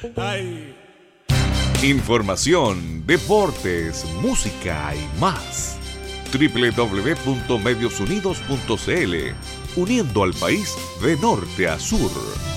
Ay. Información, deportes, música y más. www.mediosunidos.cl, uniendo al país de norte a sur.